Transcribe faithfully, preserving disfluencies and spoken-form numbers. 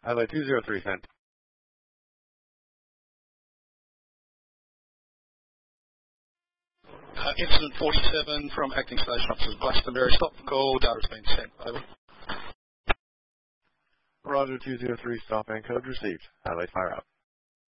Highlight two zero three sent. Uh, incident forty-seven from Acting Station Officers Glastonbury. Stop the call. Data has been sent. Over. Roger two zero three, stop and code received. Highlight fire out.